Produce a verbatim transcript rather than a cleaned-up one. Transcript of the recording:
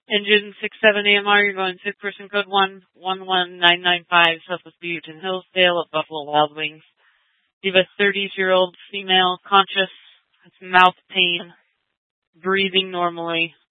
Engine six seven A M R, you're going sick person code one one one nine nine five, Southwest Beaverton Hillsdale at Buffalo Wild Wings. You have a thirty-year-old female, conscious, has mouth pain, breathing normally,